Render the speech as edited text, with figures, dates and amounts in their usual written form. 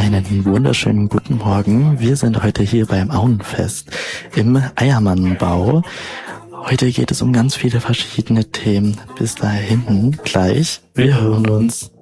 Einen wunderschönen guten Morgen. Wir sind heute hier beim Auenfest im Eiermannbau. Heute geht es um ganz viele verschiedene Themen. Bis dahin gleich. Wir hören uns.